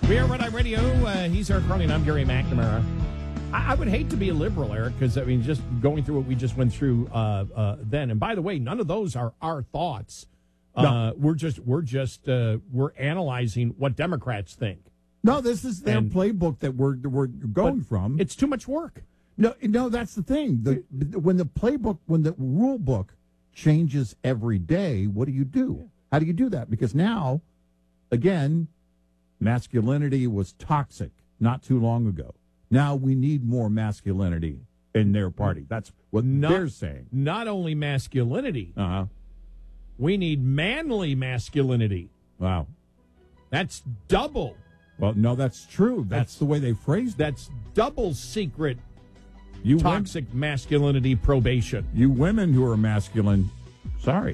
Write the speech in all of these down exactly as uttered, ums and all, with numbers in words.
We are Red Eye Radio. Uh, he's Eric Carney, and I'm Gary McNamara. I, I would hate to be a liberal, Eric, because, I mean, just going through what we just went through uh, uh, then. And by the way, none of those are our thoughts. Uh, no. We're just, we're just, uh, we're analyzing what Democrats think. No, this is their and, playbook that we're we're going from. It's too much work. No, no, that's the thing. The, when the playbook, when the rule book changes every day, what do you do? How do you do that? Because now, again, masculinity was toxic not too long ago. Now we need more masculinity in their party. That's what not, they're saying. Not only masculinity, uh-huh. we need manly masculinity. Wow. That's double. Well, no, that's true. That's, that's the way they phrased it. That's double secret you toxic women, masculinity probation. You women who are masculine, sorry.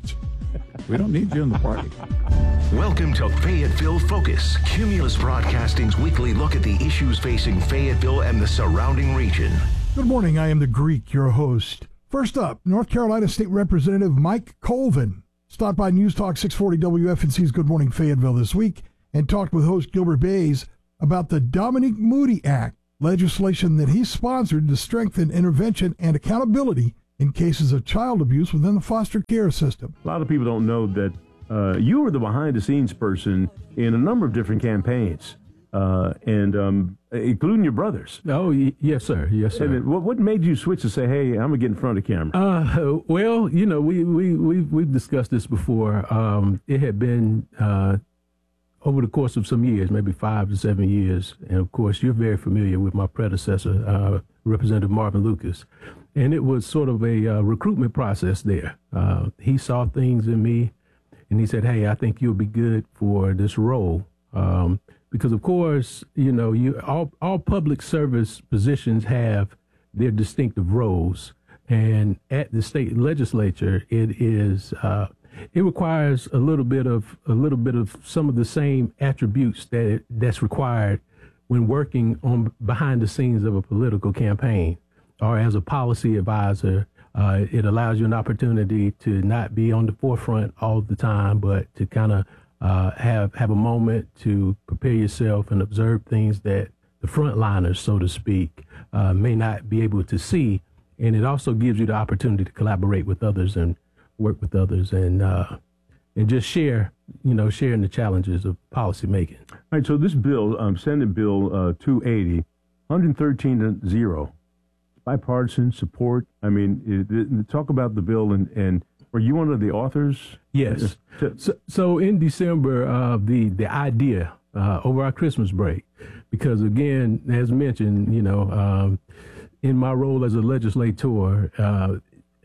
We don't need you in the party. Welcome to Fayetteville Focus, Cumulus Broadcasting's weekly look at the issues facing Fayetteville and the surrounding region. Good morning. I am the Greek, your host. First up, North Carolina State Representative Mike Colvin stopped by News Talk six forty W F N C's Good Morning Fayetteville this week and talked with host Gilbert Bays about the Dominique Moody Act, legislation that he sponsored to strengthen intervention and accountability in cases of child abuse within the foster care system. A lot of people don't know that uh, you were the behind-the-scenes person in a number of different campaigns, uh, and um, including your brothers. Oh, y- yes, sir. Yes, sir. And what, what made you switch to say, hey, I'm going to get in front of the camera? Uh, well, you know, we, we, we've, we've discussed this before. Um, it had been uh, over the course of some years, maybe five to seven years. And, of course, you're very familiar with my predecessor, uh, Representative Marvin Lucas. And it was sort of a uh, recruitment process there. Uh, he saw things in me, and he said, hey, I think you'll be good for this role. Um, because, of course, you know, you all, all public service positions have their distinctive roles. And at the state legislature, it is uh, it requires a little bit of a little bit of some of the same attributes that it, that's required when working on behind the scenes of a political campaign. Or as a policy advisor, uh, it allows you an opportunity to not be on the forefront all the time, but to kind of uh, have have a moment to prepare yourself and observe things that the frontliners, so to speak, uh, may not be able to see. And it also gives you the opportunity to collaborate with others and work with others and uh, and just share, you know, sharing the challenges of policy making. All right. So this bill, um, Senate Bill uh, two eighty, one thirteen to zero. Bipartisan support. I mean, it, it, talk about the bill, and, and were you one of the authors? Yes. So, so in December, uh, the the idea uh, over our Christmas break, because again, as mentioned, you know, um, in my role as a legislator, uh,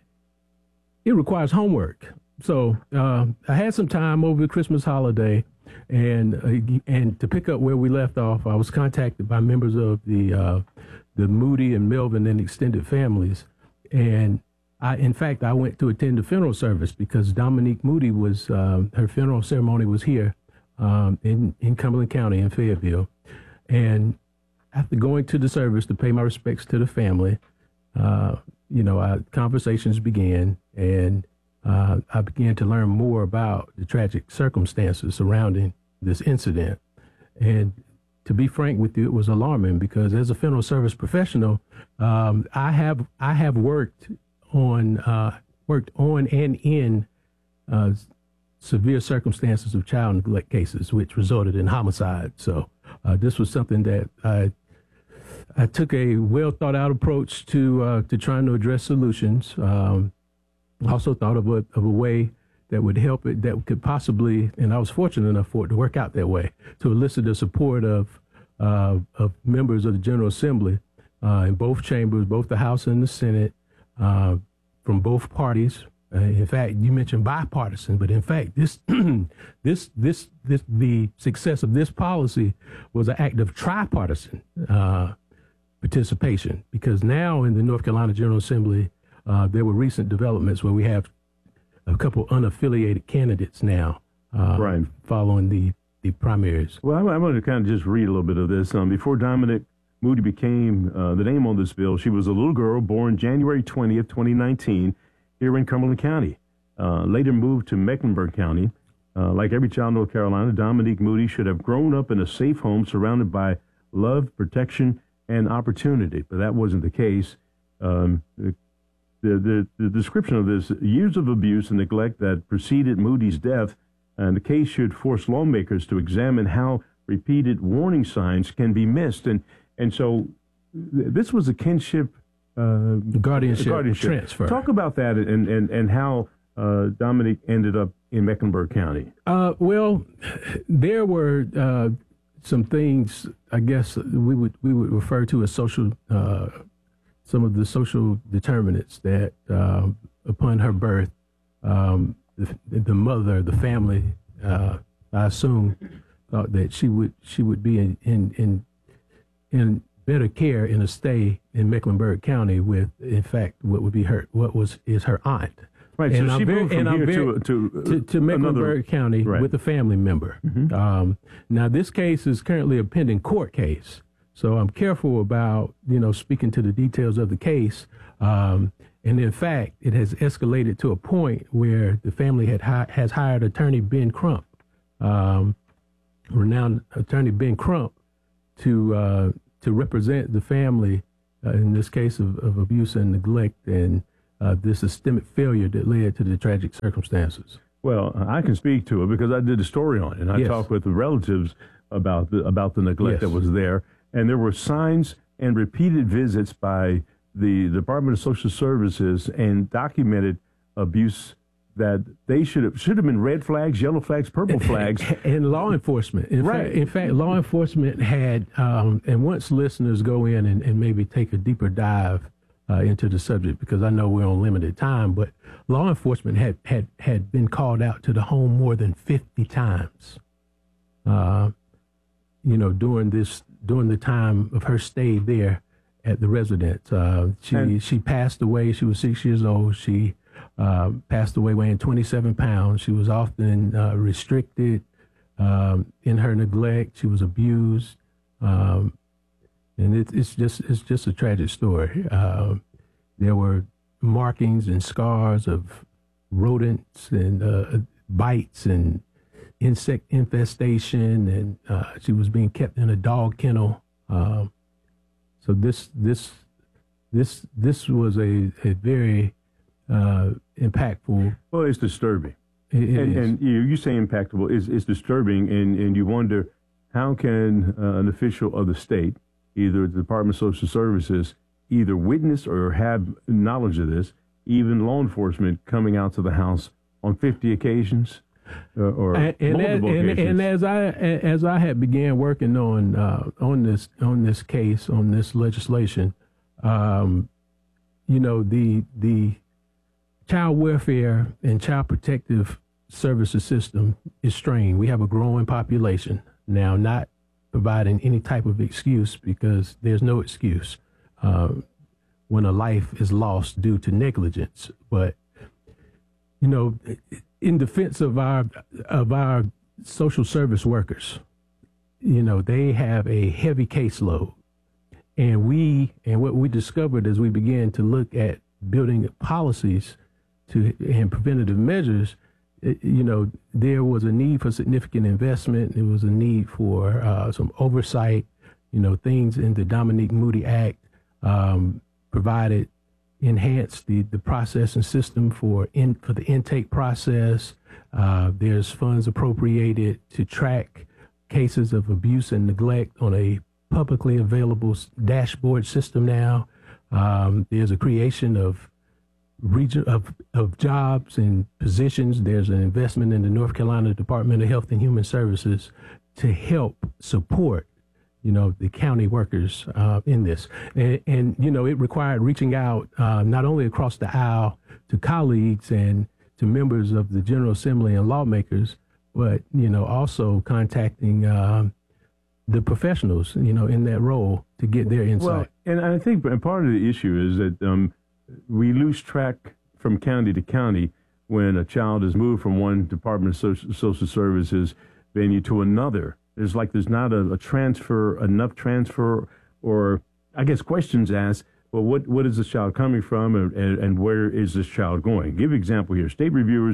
it requires homework. So uh, I had some time over the Christmas holiday, and uh, and to pick up where we left off, I was contacted by members of the uh, the Moody and Melvin and extended families. And I, in fact, I went to attend the funeral service because Dominique Moody was, uh, her funeral ceremony was here um, in, in Cumberland County in Fayetteville. And after going to the service to pay my respects to the family, uh, you know, I, conversations began, and uh, I began to learn more about the tragic circumstances surrounding this incident. And to be frank with you, it was alarming because as a funeral service professional, um, I have I have worked on uh, worked on and in uh, severe circumstances of child neglect cases, which resulted in homicide. So uh, this was something that I I took a well thought out approach to uh, to trying to address solutions. Um, I also thought of a of a way that would help it, that could possibly, and I was fortunate enough for it to work out that way, to elicit the support of uh, of members of the General Assembly uh, in both chambers, both the House and the Senate, uh, from both parties. Uh, in fact, you mentioned bipartisan, but in fact, this this this this the success of this policy was an act of tripartisan uh, participation, because now in the North Carolina General Assembly, uh, there were recent developments where we have a couple unaffiliated candidates now, uh, right, following the, the primaries. Well, I'm, I'm going to kind of just read a little bit of this. Um, before Dominique Moody became uh, the name on this bill, she was a little girl born January twentieth, twenty nineteen, here in Cumberland County. Uh, later moved to Mecklenburg County. Uh, like every child in North Carolina, Dominique Moody should have grown up in a safe home surrounded by love, protection, and opportunity. But that wasn't the case. Um, the, the, the description of this, years of abuse and neglect that preceded Moody's death, and the case should force lawmakers to examine how repeated warning signs can be missed. And, and so th- this was a kinship uh, guardianship, guardianship transfer. Talk about that and, and, and how uh, Dominique ended up in Mecklenburg County. Uh, well, there were uh, some things, I guess we would we would refer to as social, uh, some of the social determinants that uh, upon her birth, um, the, the mother, the family, uh, I assume, thought that she would she would be in in in, in better care in a stay in Mecklenburg County with, in fact, what would be her what was is her aunt. Right, and so I'm she very, moved from and I'm here very, to, to, to, to Mecklenburg another, County right. with a family member. Mm-hmm. Um, now, this case is currently a pending court case, so I'm careful about, you know, speaking to the details of the case. Um, and in fact, it has escalated to a point where the family had hi- has hired attorney Ben Crump, um, renowned attorney Ben Crump, to uh, to represent the family uh, in this case of, of abuse and neglect and Uh, this systemic failure that led to the tragic circumstances. Well, I can speak to it because I did a story on it, and I yes. talked with the relatives about the, about the neglect yes. that was there, and there were signs and repeated visits by the Department of Social Services and documented abuse that they should have should have been red flags, yellow flags, purple flags, and law enforcement. In right. fact, in fact, law enforcement had, um, and once listeners go in and, and maybe take a deeper dive Uh, into the subject, because I know we're on limited time, but law enforcement had had, had been called out to the home more than fifty times, uh, you know, during this during the time of her stay there at the residence. Uh, she and, she passed away. She was six years old. She uh, passed away weighing twenty-seven pounds. She was often uh, restricted um, in her neglect. She was abused. Um, And it, it's just it's just a tragic story. Uh, there were markings and scars of rodents and uh, bites and insect infestation, and uh, she was being kept in a dog kennel. Um, so this this this this was a a very uh, impactful. Well, it's disturbing, it, it and, is. and you you say impactful is is disturbing, and and you wonder how can uh, an official of the state, either the Department of Social Services, either witness or have knowledge of this, even law enforcement coming out to the house on fifty occasions uh, or and, and multiple as, and, occasions. and as I as I had began working on uh, on this on this case on this legislation, um, you know, the the child welfare and child protective services system is strained. We have a growing population now, not providing any type of excuse, because there's no excuse uh, when a life is lost due to negligence. But, you know, in defense of our of our social service workers, you know, they have a heavy caseload. And we and what we discovered as we began to look at building policies to and preventative measures, you know, there was a need for significant investment. There was a need for uh, some oversight. You know, things in the Dominique Moody Act um, provided, enhanced the, the process and system for in for the intake process. Uh, there's funds appropriated to track cases of abuse and neglect on a publicly available dashboard system now. Um, there's a creation of region of, of jobs and positions. There's an investment in the North Carolina Department of Health and Human Services to help support, you know, the county workers uh, in this. And, and, you know, it required reaching out uh, not only across the aisle to colleagues and to members of the General Assembly and lawmakers, but, you know, also contacting uh, the professionals, you know, in that role to get their insight. Well, and I think part of the issue is that um, we lose track from county to county when a child is moved from one Department of Social, Social Services venue to another. There's like there's not a, a transfer, enough transfer, or I guess questions asked, well, what, what is this child coming from, and, and, and where is this child going? Give example here. State reviewers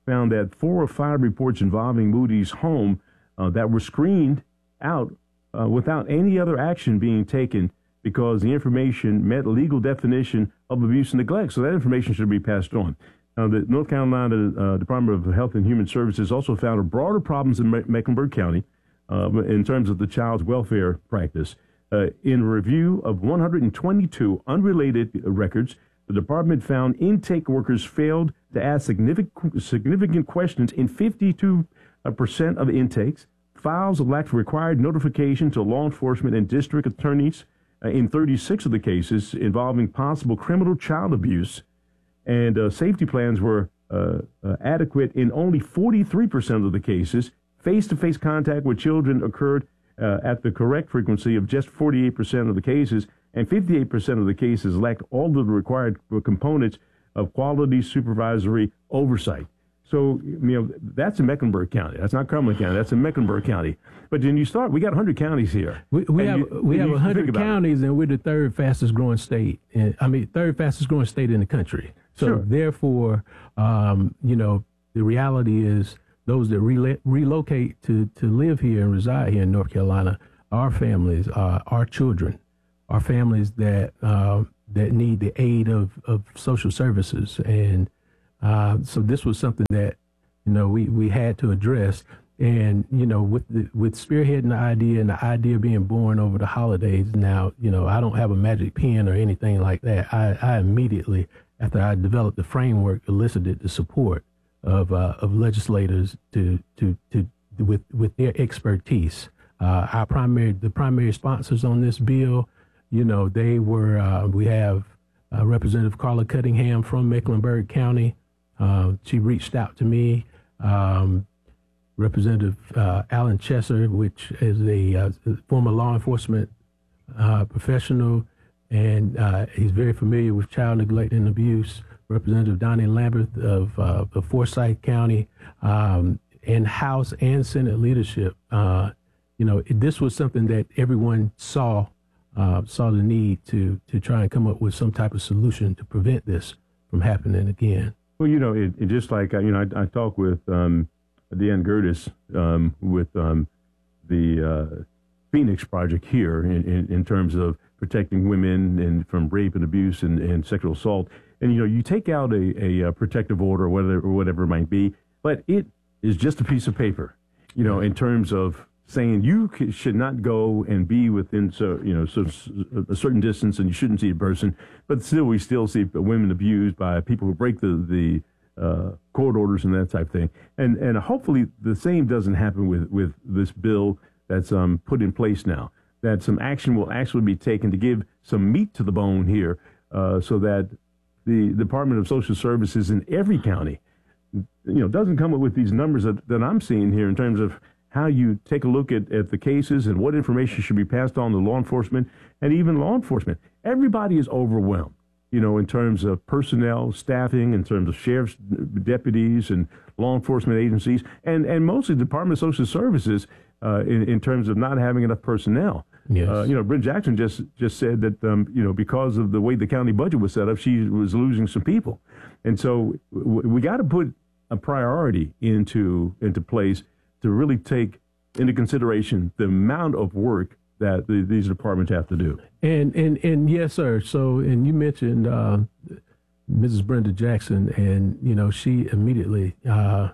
found that four or five reports involving Moody's home uh, that were screened out uh, without any other action being taken because the information met legal definition of abuse and neglect. So that information should be passed on. Now, the North Carolina uh, Department of Health and Human Services also found broader problems in Me- Mecklenburg County uh, in terms of the child's welfare practice. Uh, in a review of one hundred twenty-two unrelated records, the department found intake workers failed to ask significant, significant questions in fifty-two percent of intakes. Files lacked required notification to law enforcement and district attorneys uh, in thirty-six of the cases involving possible criminal child abuse. And uh, safety plans were uh, uh, adequate in only forty-three percent of the cases. Face-to-face contact with children occurred uh, at the correct frequency of just forty-eight percent of the cases, and fifty-eight percent of the cases lacked all of the required components of quality supervisory oversight. So, you know, that's in Mecklenburg County. That's not Cumberland County. That's in Mecklenburg County. But then you start, we got one hundred counties here. We, we have you, we have one hundred counties, it. and we're the third fastest growing state. In, I mean, third fastest growing state in the country. So, sure. therefore, um, you know, the reality is those that rela- relocate to, to live here and reside here in North Carolina, our families, uh, our children, our families that uh, that need the aid of, of social services. And uh, so this was something that, you know, we, we had to address. And, you know, with the, with spearheading the idea and the idea being born over the holidays now, you know, I don't have a magic pen or anything like that. I, I immediately, after I developed the framework, elicited the support of uh, of legislators to to to with with their expertise. Uh, our primary the primary sponsors on this bill, you know, they were uh, we have uh, Representative Carla Cunningham from Mecklenburg County. Uh, she reached out to me. Um, Representative uh, Alan Chesser, which is a uh, former law enforcement uh, professional, and uh, he's very familiar with child neglect and abuse. Representative Donnie Lambert of, uh, of Forsyth County, um, and House and Senate leadership. Uh, you know, it, this was something that everyone saw uh, saw the need to to try and come up with some type of solution to prevent this from happening again. Well, you know, it, it just like, you know, I, I talked with um, Dan Gertis um, with um, the uh, Phoenix Project here in, in, in terms of protecting women and from rape and abuse and, and sexual assault. And, you know, you take out a, a, a protective order or whatever, or whatever it might be, but it is just a piece of paper, you know, in terms of saying you c- should not go and be within, so you know, so, a certain distance and you shouldn't see a person. But still, we still see women abused by people who break the, the uh, court orders and that type of thing. And and hopefully the same doesn't happen with, with this bill that's um, put in place now, that some action will actually be taken to give some meat to the bone here uh, so that the Department of Social Services in every county, you know, doesn't come up with these numbers that, that I'm seeing here in terms of how you take a look at, at the cases and what information should be passed on to law enforcement and even law enforcement. Everybody is overwhelmed, you know, in terms of personnel, staffing, in terms of sheriff's deputies and law enforcement agencies, and, and mostly the Department of Social Services uh, in, in terms of not having enough personnel. Yes. Uh, you know, Brent Jackson just just said that, um, you know, because of the way the county budget was set up, she was losing some people. And so w- we got to put a priority into into place to really take into consideration the amount of work that the, these departments have to do. And, and, and yes, sir. So, and you mentioned uh, Missus Brenda Jackson, and, you know, she immediately, uh,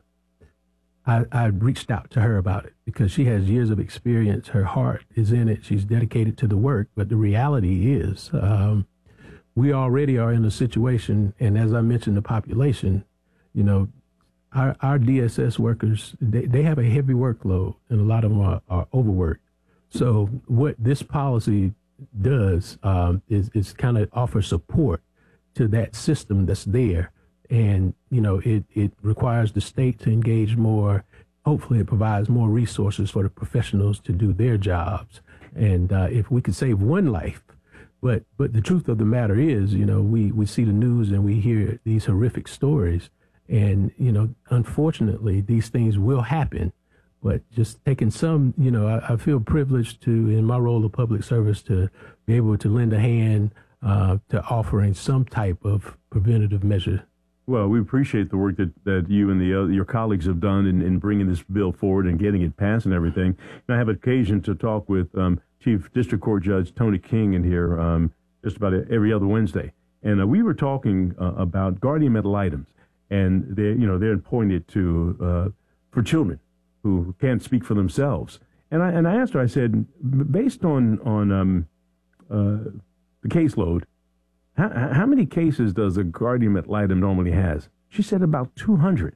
I, I reached out to her about it because she has years of experience. Her heart is in it. She's dedicated to the work. But the reality is um, we already are in a situation, and as I mentioned, the population, you know, our, our D S S workers, they, they have a heavy workload, and a lot of them are, are overworked. So what this policy does um, is, is kind of offer support to that system that's there. And, you know, it, it requires the state to engage more. Hopefully it provides more resources for the professionals to do their jobs. And uh, if we could save one life, but but the truth of the matter is, you know, we, we see the news and we hear these horrific stories. And, you know, unfortunately, these things will happen. But just taking some, you know, I, I feel privileged to, in my role of public service, to be able to lend a hand uh, to offering some type of preventative measure. Well, we appreciate the work that, that you and the other, your colleagues have done in, in bringing this bill forward and getting it passed and everything. And I have occasion to talk with um, Chief District Court Judge Tony King in here um, just about every other Wednesday. And uh, we were talking uh, about guardian ad litem, and they, you know, they're pointed to uh, for children who can't speak for themselves. And I and I asked her, I said, based on on um, uh, the caseload, how, how many cases does a guardian ad litem normally has? She said about two hundred.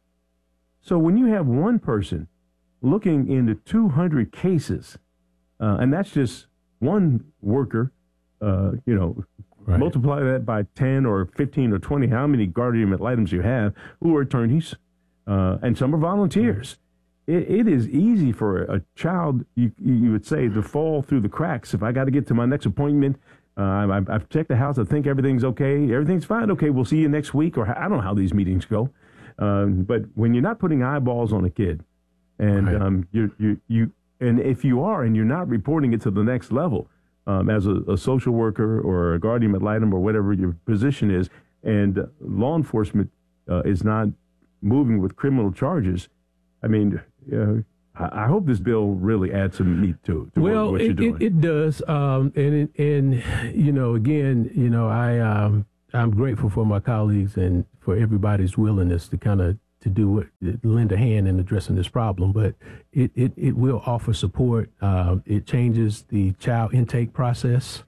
So when you have one person looking into two hundred cases, uh, and that's just one worker, uh, you know, right. Multiply that by ten or fifteen or twenty, how many guardian ad litems you have who are attorneys, uh, and some are volunteers. It, it is easy for a child, you, you would say, to fall through the cracks. If I got to get to my next appointment, uh, I've, I've checked the house, I think everything's okay, everything's fine, okay, we'll see you next week, or I don't know how these meetings go. Um, but when you're not putting eyeballs on a kid, and right. um, you, you, you, and if you are, and you're not reporting it to the next level, um, as a, a social worker or a guardian ad litem or whatever your position is, and uh, law enforcement uh, is not moving with criminal charges, I mean, uh, I, I hope this bill really adds some meat to, to well, what, what it, you're doing. It, it does, um, and it, and you know, again, you know, I um, I'm grateful for my colleagues and for everybody's willingness to kind of to do what, lend a hand in addressing this problem. But it it, it will offer support. Uh, it changes the child intake process.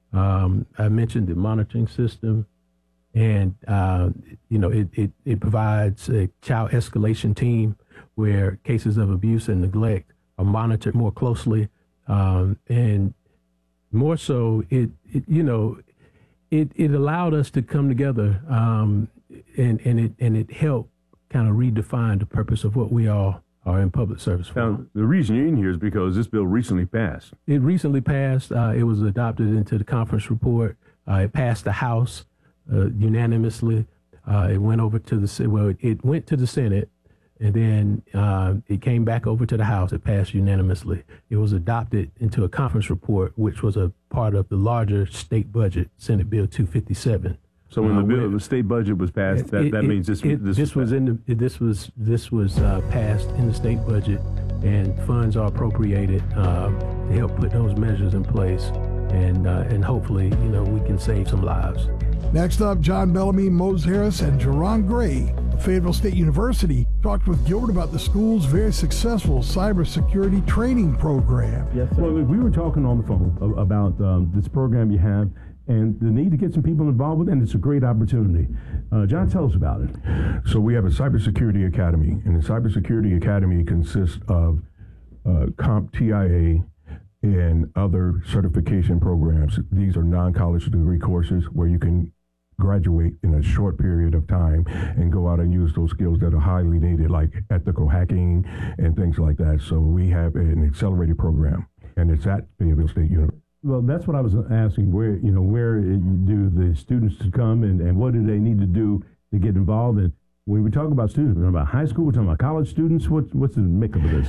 Um, I mentioned the monitoring system. And, uh, you know, it, it, it provides a child escalation team where cases of abuse and neglect are monitored more closely. Um, and more so, it, it you know, it, it allowed us to come together um, and, and, it, and it helped kind of redefine the purpose of what we all are in public service for. Now, the reason you're in here is because this bill recently passed. It recently passed. Uh, it was adopted into the conference report. Uh, it passed the House. Uh, unanimously, uh, it went over to the well. It, it went to the Senate, and then uh, it came back over to the House. It passed unanimously. It was adopted into a conference report, which was a part of the larger state budget, Senate Bill two fifty-seven. So when uh, the bill, the state budget was passed, that, it, that it, means this it, this, this was, was in the this was this was uh, passed in the state budget, and funds are appropriated uh, to help put those measures in place, and uh, and hopefully, you know, we can save some lives. Next up, John Bellamy, Mose Harris, and Jerron Gray of Fayetteville State University talked with Gilbert about the school's very successful cybersecurity training program. Yes, sir. Well, we were talking on the phone about um, this program you have and the need to get some people involved with it, and it's a great opportunity. Uh, John, tell us about it. So we have a cybersecurity academy, and the cybersecurity academy consists of uh, CompTIA and other certification programs. These are non-college degree courses where you can graduate in a short period of time and go out and use those skills that are highly needed, like ethical hacking and things like that. So we have an accelerated program, and it's at Fayetteville State University. Well, that's what I was asking. Where you know where do the students to come, and, and what do they need to do to get involved? And when we talk about students, we're talking about high school, we're talking about college students. What, what's the makeup of this?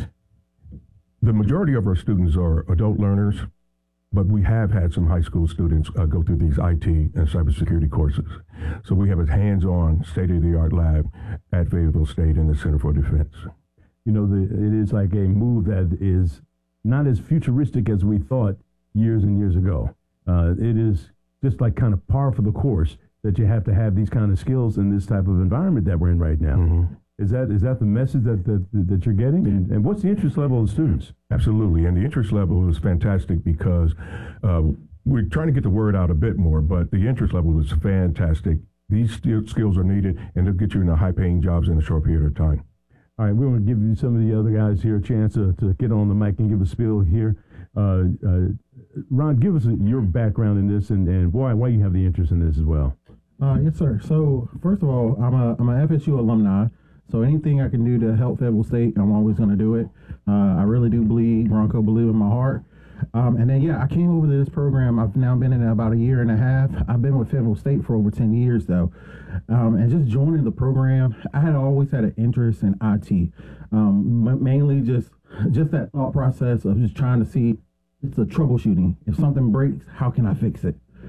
The majority of our students are adult learners, but we have had some high school students uh, go through these I T and cybersecurity courses. So we have a hands-on, state-of-the-art lab at Fayetteville State and the Center for Defense. You know, the, it is like a move that is not as futuristic as we thought years and years ago. Uh, it is just like kind of par for the course that you have to have these kind of skills in this type of environment that we're in right now. Mm-hmm. Is that is that the message that that, that you're getting? And, and what's the interest level of the students? Absolutely, and the interest level is fantastic because uh, we're trying to get the word out a bit more, but the interest level is fantastic. These skills are needed, and they'll get you into high-paying jobs in a short period of time. All right, we're going to give you some of the other guys here a chance to, to get on the mic and give a spiel here. Uh, uh, Ron, give us your background in this and, and why why you have the interest in this as well. Uh, yes, sir. So first of all, I'm a I'm a F S U alumni. So anything I can do to help Fayetteville State, I'm always going to do it. Uh, I really do believe Bronco Blue in my heart. Um, and then, yeah, I came over to this program. I've now been in it about a year and a half. I've been with Fayetteville State for over ten years, though. Um, and just joining the program, I had always had an interest in I T. Um, mainly just, just that thought process of just trying to see, it's a troubleshooting. If something breaks, how can I fix it?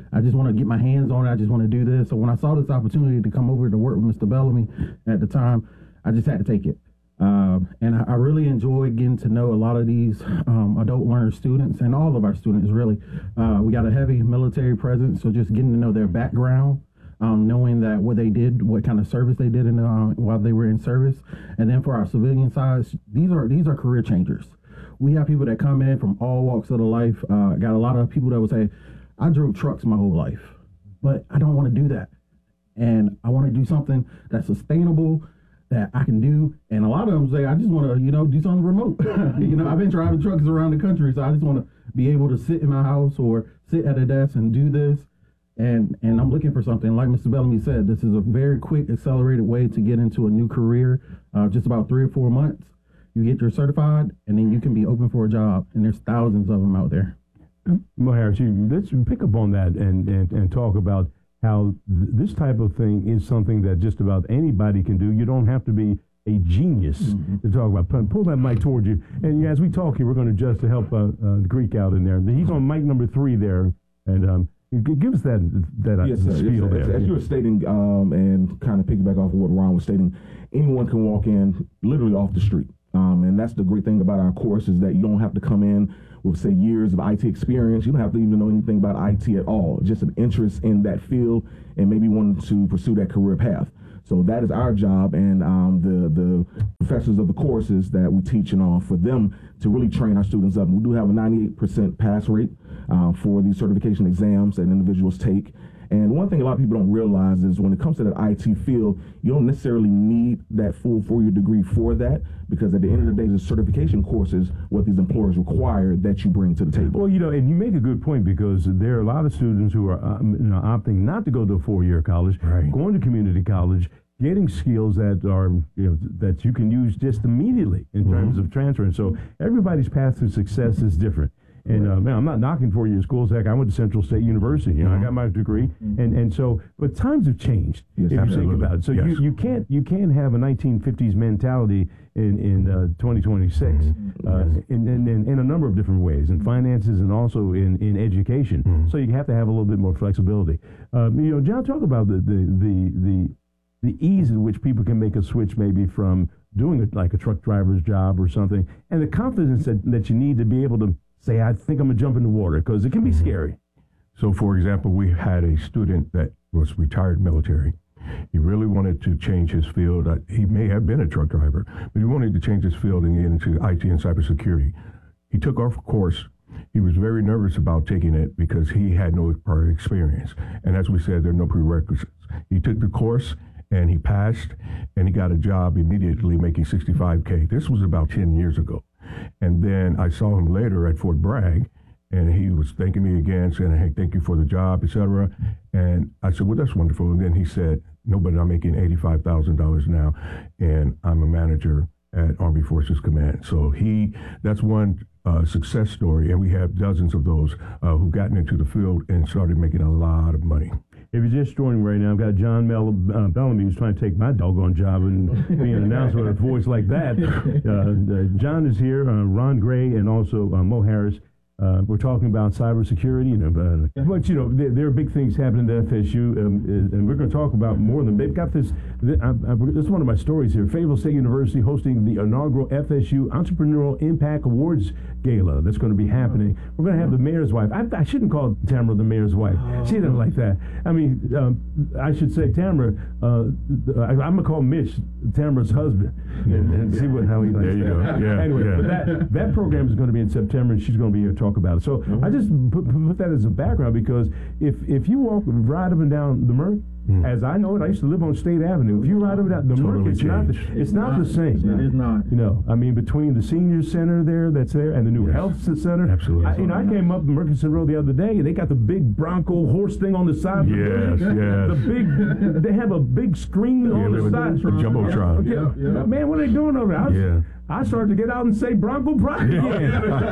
I just want to get my hands on it. I just want to do this. So when I saw this opportunity to come over to work with Mister Bellamy at the time, I just had to take it. Um, and I, I really enjoyed getting to know a lot of these um, adult learner students and all of our students, really. Uh, we got a heavy military presence, so just getting to know their background, um, knowing that what they did, what kind of service they did in, uh, while they were in service. And then for our civilian sides, these are these are career changers. We have people that come in from all walks of the life. Uh, got a lot of people that would say, I drove trucks my whole life, but I don't want to do that. And I want to do something that's sustainable, that I can do. And a lot of them say, I just want to, you know, do something remote. You know, I've been driving trucks around the country, so I just want to be able to sit in my house or sit at a desk and do this. And and I'm looking for something, like Mister Bellamy said, this is a very quick, accelerated way to get into a new career. Uh, just about three or four months, you get your certified, and then you can be open for a job. And there's thousands of them out there. Well, Harris, you, let's pick up on that and, and, and talk about how th- this type of thing is something that just about anybody can do. You don't have to be a genius mm-hmm. to talk about. Pull, pull that mic towards you. And as we talk here, we're going to adjust to help uh, uh, the Greek out in there. He's on mic number three there. And um, give us that that yes, sir. spiel yes, sir. there. As, as you were stating, um, and kind of piggyback off of what Ron was stating, anyone can walk in literally off the street. Um, and that's the great thing about our course, is that you don't have to come in with, say, years of I T experience. You don't have to even know anything about I T at all. Just an interest in that field and maybe wanting to pursue that career path. So that is our job, and um, the the professors of the courses that we teach and all, for them to really train our students up. We do have a ninety-eight percent pass rate uh, for these certification exams that individuals take. And one thing a lot of people don't realize is when it comes to that I T field, you don't necessarily need that full four-year degree for that, because at the end of the day, the certification courses what these employers require that you bring to the table. Well, you know, and you make a good point, because there are a lot of students who are um, you know, opting not to go to a four-year college, right. going to community college, getting skills that are, you know, that you can use just immediately in mm-hmm. terms of transferring. So everybody's path to success is different. And uh, man, I'm not knocking four-year schools. Heck, I went to Central State University. You know, mm-hmm. I got my degree, mm-hmm. and and so, but times have changed. Yes, if absolutely. you think about it, so yes. you, you can't you can't have a nineteen fifties mentality in in uh, twenty twenty-six, mm-hmm. uh, yes. in, in, in in a number of different ways, in finances and also in in education. Mm-hmm. So you have to have a little bit more flexibility. Uh, you know, John, talk about the the the the the ease in which people can make a switch, maybe from doing it like a truck driver's job or something, and the confidence that that you need to be able to say, I think I'm going to jump in the water, because it can be scary. So, for example, we had a student that was retired military. He really wanted to change his field. Uh, he may have been a truck driver, but he wanted to change his field and get into I T and cybersecurity. He took our course. He was very nervous about taking it because he had no prior experience. And as we said, there are no prerequisites. He took the course and he passed, and he got a job immediately making sixty-five K. This was about ten years ago. And then I saw him later at Fort Bragg, and he was thanking me again, saying, hey, thank you for the job, et cetera. And I said, well, that's wonderful. And then he said, no, but I'm making eighty-five thousand dollars now, and I'm a manager at Army Forces Command. So he, that's one uh, success story, and we have dozens of those uh, who've gotten into the field and started making a lot of money. If you're just joining right now, I've got John Mel- uh, Bellamy, who's trying to take my doggone job and be an announcer with a voice like that. Uh, uh, John is here, uh, Ron Gray, and also uh, Mo Harris. Uh, we're talking about cybersecurity, you know, uh, but you know there, there are big things happening at F S U, um, and we're going to talk about more of them. They've got this. This, I, I, this is one of my stories here. Fayetteville State University hosting the inaugural F S U Entrepreneurial Impact Awards Gala. That's going to be happening. We're going to have the mayor's wife. I, I shouldn't call Tamara the mayor's wife. She doesn't like that. I mean, um, I should say Tamara. Uh, I, I'm going to call Mitch Tamara's husband, and, and see what how he likes there you that. go. Yeah, anyway, yeah. But that that program is going to be in September, and she's going to be here to talk about it. So mm-hmm. I just put, put that as a background, because if if you walk right up and down the Merck, mm. as I know it, I used to live on State Avenue. If you ride up and down the totally Merck, it's not the, it's, it's not, not the same. It is not. You know, I mean, between the senior center there that's there and the new yes. health center. Absolutely. I, you know, I came up Murchison Road the other day, and they got the big Bronco horse thing on the side. Yes, the yes. The big, they have a big screen Yeah, on the side. the Jumbotron. Yeah, yeah. Man, what are they doing over there? I was, Yeah. I started to get out and say Bronco Pride again.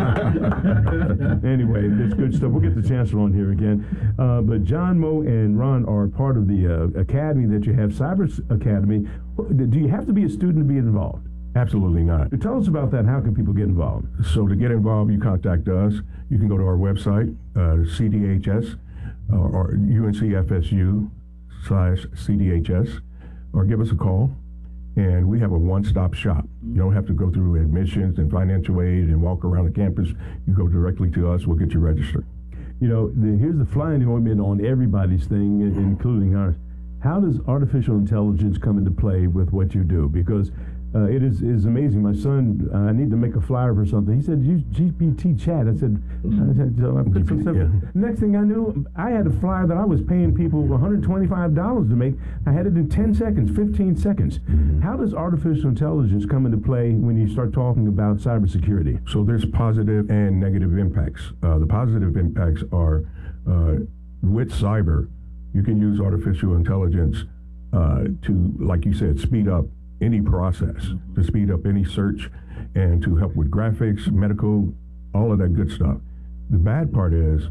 Anyway, it's good stuff. We'll get the chancellor on here again. Uh, but John, Mo, and Ron are part of the uh, academy that you have, Cyber Academy. Do you have to be a student to be involved? Absolutely not. Tell us about that. How can people get involved? So to get involved, you contact us. You can go to our website, uh, C D H S or, or U N C F S U slash C D H S, or give us a call. And we have a one-stop shop. You don't have to go through admissions and financial aid and walk around the campus. You go directly to us. We'll get you registered. You know, the, here's the flying ointment on everybody's thing, including ours. How does artificial intelligence come into play with what you do? Because uh, it is is amazing. My son, uh, I need to make a flyer for something. He said, use G P T chat. I said, I said so I put some stuff. Yeah. Next thing I knew, I had a flyer that I was paying people one hundred twenty-five dollars to make. I had it in ten seconds, fifteen seconds. Mm-hmm. How does artificial intelligence come into play when you start talking about cybersecurity? So there's positive and negative impacts. Uh, the positive impacts are uh, with cyber, you can use artificial intelligence uh, to, like you said, speed up any process, to speed up any search, and to help with graphics, medical, all of that good stuff. The bad part is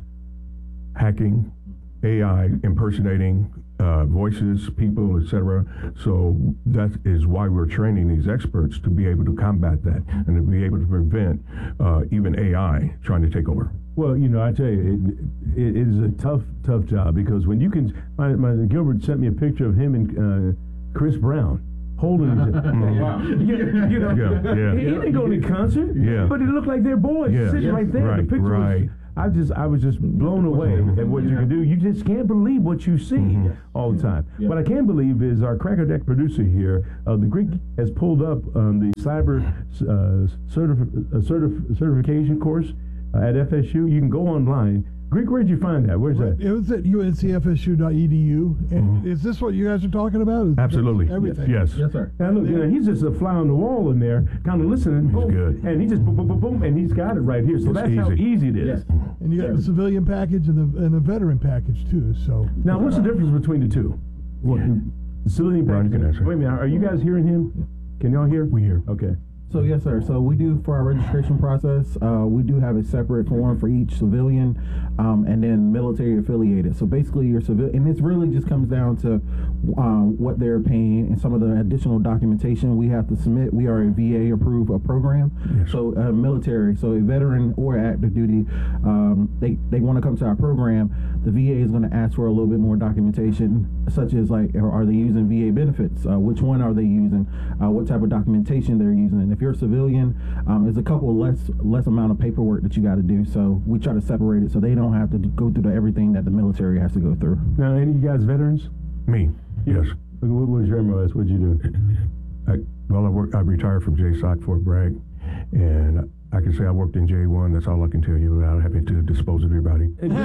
hacking, A I impersonating uh, voices, people, et cetera. So that is why we're training these experts to be able to combat that and to be able to prevent uh, even A I trying to take over. Well, you know, I tell you, it, it, it is a tough, tough job because when you can, my, my Gilbert sent me a picture of him and uh, Chris Brown holding his, Mm-hmm. you, you know, Yeah, yeah. he, he didn't go to the concert, Yeah. but it looked like they're boys Yeah. sitting Yeah. right there. Right, The picture right. was, I just, I was just blown away at what you can do. You just can't believe what you see Mm-hmm. all the time. Yeah. What I can believe is our Cracker Deck producer here, uh, the Greek, has pulled up um, the cyber uh, certif- uh, certif- certification course uh, at F S U. You can go online. Greek, where'd you find that? Where's that? It was at U N C F S U dot E D U. And Mhm. is this what you guys are talking about? Is Absolutely. Everything. Yes. Yes, sir. Now look, you know, he's just a fly on the wall in there, kind of listening. Boom, good. And he just boom, boom, boom, boom, and he's got it right here. So It's that's how easy. easy it is. Yes. And you got the civilian package and the and the veteran package too. So Now, what's the difference between the two? What, the civilian Brian package- can answer. Wait a minute, are you guys hearing him? Can y'all hear? We hear. Okay. So yes, sir. So we do for our registration process. Uh, we do have a separate form for each civilian, um, and then military affiliated. So basically, your civil, and this really just comes down to um, what they're paying and some of the additional documentation we have to submit. We are a V A approved a program. Yes. So uh, military, so a veteran or active duty, um, they they want to come to our program. The V A is going to ask for a little bit more documentation, such as like, are, are they using V A benefits? Uh, which one are they using? Uh, what type of documentation they're using? And if you're a civilian, um, there's a couple less less amount of paperwork that you got to do. So we try to separate it so they don't have to go through the, everything that the military has to go through. Now, any of you guys veterans? Me. Yes. What was your M O S? What'd you do? I, well, I work. I retired from J S O C Fort Bragg, and I can say I worked in J one. That's all I can tell you without having to dispose of your body. It's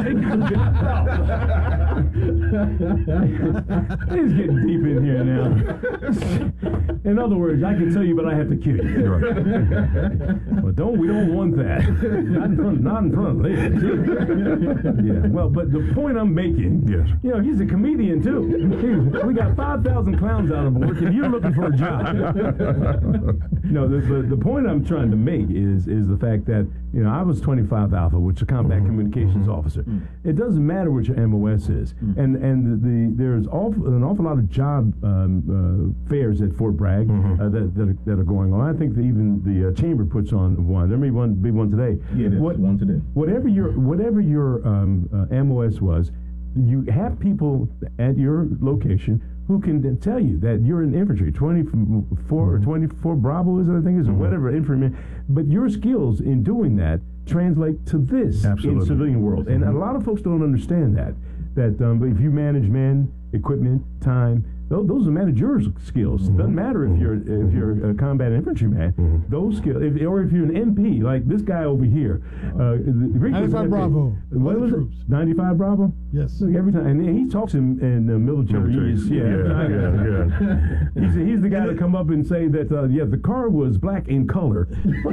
getting deep in here now. In other words, I can tell you, but I have to kill you. You're right. But don't we don't want that. Not in front, not in front of Liz. Yeah. Well, but the point I'm making, Yes. you know, he's a comedian too. He's, we got five thousand clowns out of work, and you're looking for a job. No, the, the the point I'm trying to make is is the fact that, you know, I was twenty-five Alpha, which is a combat communications Mm-hmm. officer. It doesn't matter what your M O S is, and and the, the there's awful, an awful lot of job um, uh, fairs at Fort Bragg Mm-hmm. uh, that, that are, that are going on. I think that even the uh, chamber puts on one. There may one be one today. Yeah, there's one today. Whatever your whatever your um, uh, M O S was, you have people at your location who can then tell you that you're in infantry, twenty-four or twenty-four Bravo is it, I think, is or whatever infantry. But your skills in doing that translate to this Absolutely. in civilian world, and a lot of folks don't understand that. That um, if you manage men, equipment, time, those, those are managerial skills. Mm-hmm. Doesn't matter if you're if you're a combat infantryman. Mm-hmm. Those skills, if, or if you're an M P, like this guy over here. Uh, the, the Greek was an ninety-five M P. Bravo. What Other was troops. it? ninety-five Bravo. Yes. Look, every time, and he talks in, in uh, military. Military. Yeah, every Yeah, time. yeah, He's, he's the guy to come up and say that uh, yeah, the car was black in color.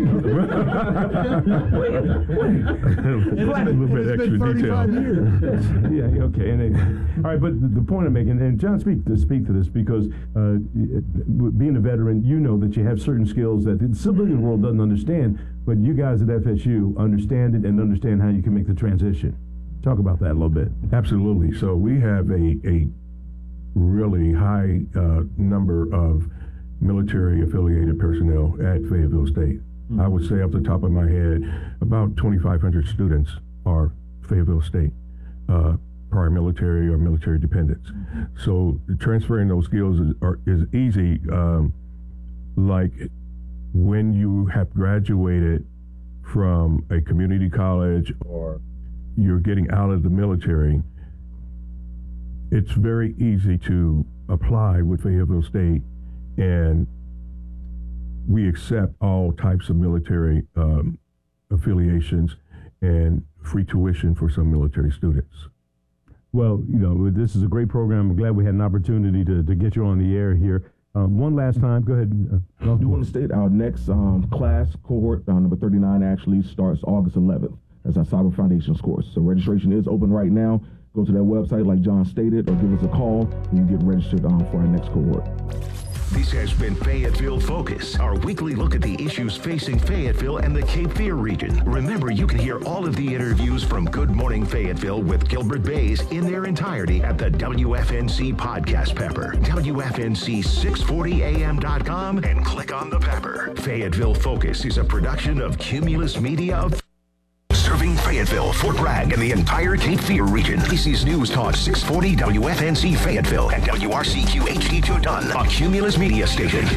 A little bit It's extra been detail. thirty-five years. Yeah, okay. And then, all right, but the, the point I'm making, and John, speak to speak to this because uh, being a veteran, you know that you have certain skills that the civilian world doesn't understand, but you guys at F S U understand it and understand how you can make the transition. Talk about that a little bit. Absolutely. So we have a, a really high uh, number of military affiliated personnel at Fayetteville State. Mm-hmm. I would say off the top of my head, about twenty-five hundred students are Fayetteville State. Uh, prior military or military dependents. So transferring those skills is, are, is easy. Um, like when you have graduated from a community college or you're getting out of the military, it's very easy to apply with Fayetteville State, and we accept all types of military um, affiliations and free tuition for some military students. Well, you know, this is a great program. I'm glad we had an opportunity to, to get you on the air here. Um, one last time, go ahead. Uh, I do want to state our next um, class cohort, uh, number thirty-nine, actually starts August eleventh. That's our Cyber Foundations course. So registration is open right now. Go to that website like John stated, or give us a call and you get registered um, for our next cohort. This has been Fayetteville Focus, our weekly look at the issues facing Fayetteville and the Cape Fear region. Remember, you can hear all of the interviews from Good Morning Fayetteville with Gilbert Bays in their entirety at the W F N C Podcast Pepper, W F N C six forty A M dot com, and click on the pepper. Fayetteville Focus is a production of Cumulus Media of serving Fayetteville, Fort Bragg, and the entire Cape Fear region. This is News Talk six forty W F N C Fayetteville and W R C Q H D two Dunn, a Cumulus Media station.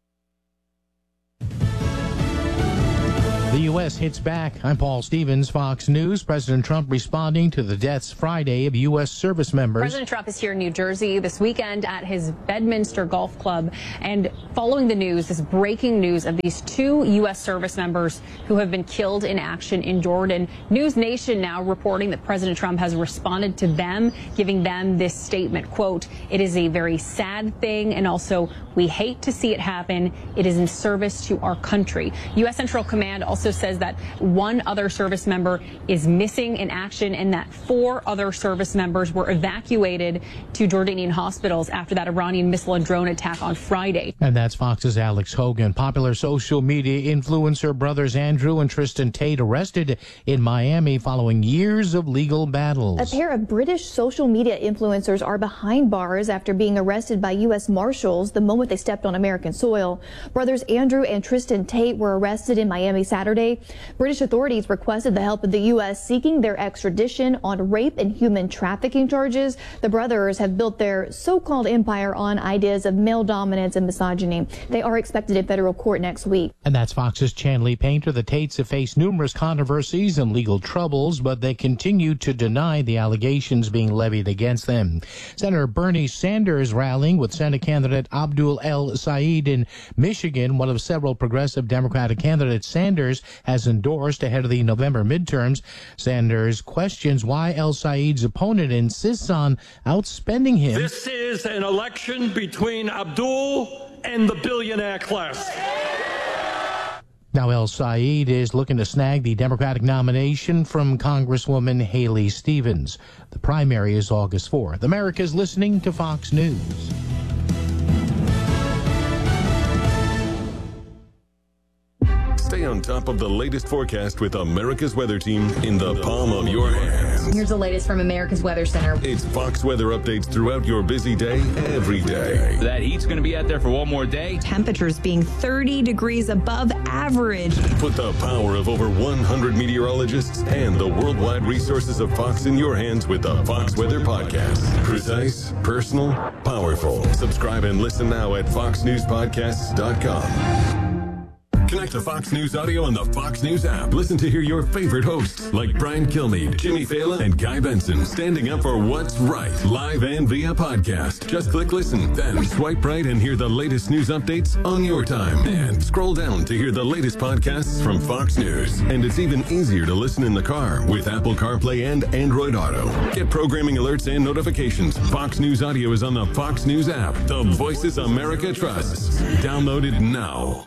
The U S hits back. I'm Paul Stevens, Fox News. President Trump responding to the deaths Friday of U S service members. President Trump is here in New Jersey this weekend at his Bedminster Golf Club. And following the news, this breaking news of these two U S service members who have been killed in action in Jordan. News Nation now reporting that President Trump has responded to them, giving them this statement, quote, "It is a very sad thing, and also we hate to see it happen. It is in service to our country." U S Central Command also says that one other service member is missing in action and that four other service members were evacuated to Jordanian hospitals after that Iranian missile and drone attack on Friday. And that's Fox's Alex Hogan. Popular social media influencer brothers Andrew and Tristan Tate arrested in Miami following years of legal battles. A pair of British social media influencers are behind bars after being arrested by U S Marshals the moment they stepped on American soil. Brothers Andrew and Tristan Tate were arrested in Miami Saturday. British authorities requested the help of the U S seeking their extradition on rape and human trafficking charges. The brothers have built their so-called empire on ideas of male dominance and misogyny. They are expected in federal court next week. And that's Fox's Chanley Painter. The Tates have faced numerous controversies and legal troubles, but they continue to deny the allegations being levied against them. Senator Bernie Sanders rallying with Senate candidate Abdul El Sayed in Michigan, one of several progressive Democratic candidates Sanders has endorsed ahead of the November midterms. Sanders questions why El Sayed's opponent insists on outspending him. This is an election between Abdul and the billionaire class. Now El Sayed is looking to snag the Democratic nomination from Congresswoman Haley Stevens. The primary is August fourth. America's listening to Fox News. Stay on top of the latest forecast with America's Weather Team in the palm of your hands. Here's the latest from America's Weather Center. It's Fox weather updates throughout your busy day, every day. That heat's going to be out there for one more day. Temperatures being thirty degrees above average. Put the power of over one hundred meteorologists and the worldwide resources of Fox in your hands with the Fox Weather Podcast. Precise, personal, powerful. Subscribe and listen now at fox news podcasts dot com. Connect to Fox News Audio on the Fox News app. Listen to hear your favorite hosts like Brian Kilmeade, Jimmy Fallon, and Guy Benson standing up for what's right, live and via podcast. Just click listen, then swipe right and hear the latest news updates on your time. And scroll down to hear the latest podcasts from Fox News. And it's even easier to listen in the car with Apple CarPlay and Android Auto. Get programming alerts and notifications. Fox News Audio is on the Fox News app. The voices America trusts. Download it now.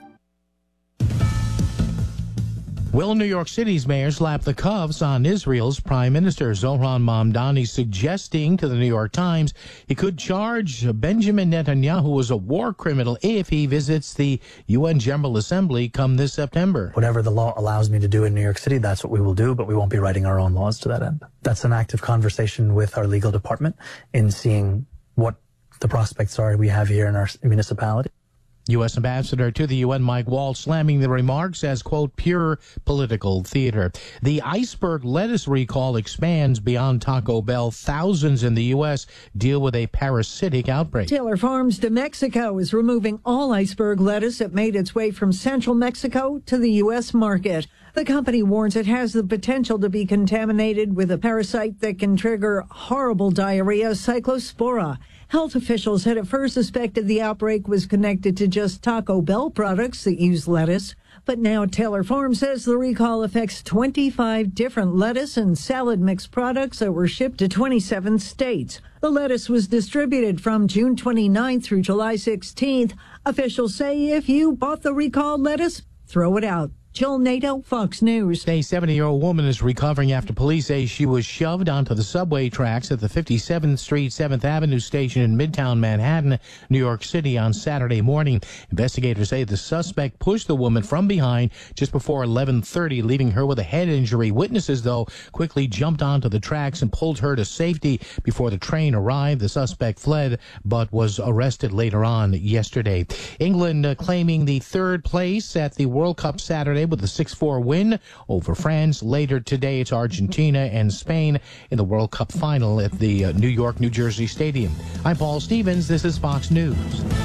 Will New York City's mayor slap the cuffs on Israel's prime minister? Zohran Mamdani suggesting to the New York Times he could charge Benjamin Netanyahu as a war criminal if he visits the U N General Assembly come this September. Whatever the law allows me to do in New York City, that's what we will do, but we won't be writing our own laws to that end. That's an active conversation with our legal department in seeing what the prospects are we have here in our municipality. U S. Ambassador to the U N Mike Waltz slamming the remarks as, quote, pure political theater. The iceberg lettuce recall expands beyond Taco Bell. Thousands in the U S deal with a parasitic outbreak. Taylor Farms de Mexico is removing all iceberg lettuce that made its way from central Mexico to the U S market. The company warns it has the potential to be contaminated with a parasite that can trigger horrible diarrhea, Cyclospora. Health officials had at first suspected the outbreak was connected to just Taco Bell products that use lettuce. But now Taylor Farms says the recall affects twenty-five different lettuce and salad mix products that were shipped to twenty-seven states. The lettuce was distributed from June twenty-ninth through July sixteenth. Officials say if you bought the recalled lettuce, throw it out. Jill Nato, Fox News. A seventy-year-old woman is recovering after police say she was shoved onto the subway tracks at the fifty-seventh Street, seventh Avenue station in Midtown Manhattan, New York City on Saturday morning. Investigators say the suspect pushed the woman from behind just before eleven thirty, leaving her with a head injury. Witnesses, though, quickly jumped onto the tracks and pulled her to safety before the train arrived. The suspect fled but was arrested later on yesterday. England uh, claiming the third place at the World Cup Saturday with a six four win over France. Later today, it's Argentina and Spain in the World Cup final at the uh, New York, New Jersey Stadium. I'm Paul Stevens. This is Fox News.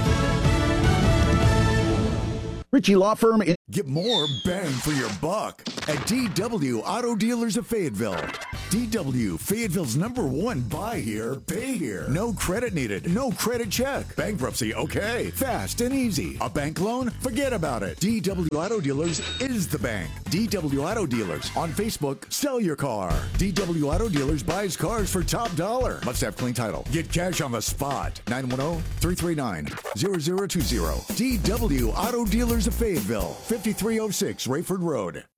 Ritchie Law Firm. Get more bang for your buck at D W Auto Dealers of Fayetteville. D W, Fayetteville's number one buy here, pay here. No credit needed, no credit check. Bankruptcy, okay. Fast and easy. A bank loan? Forget about it. D W Auto Dealers is the bank. D W Auto Dealers. On Facebook, sell your car. D W Auto Dealers buys cars for top dollar. Must have clean title. Get cash on the spot. nine one zero, three three nine, zero zero two zero. D W Auto Dealers of Fayetteville. fifty-three oh six Rayford Road.